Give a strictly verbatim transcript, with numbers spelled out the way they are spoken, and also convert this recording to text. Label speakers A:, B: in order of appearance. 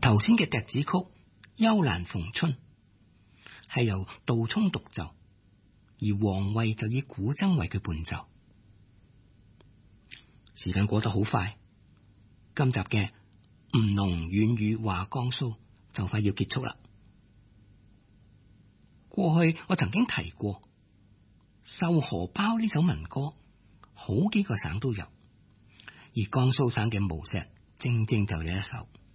A: 頭先嘅笛子曲《幽蘭逢春》係由杜聰獨奏，而王慧就以古箏為佢伴奏。時間過得好快，今集嘅吳儂軟語話江蘇就快要結束啦。過去我曾經提過，繡荷包呢首民歌，好幾個省都有，而江蘇省嘅無錫正正就有一首。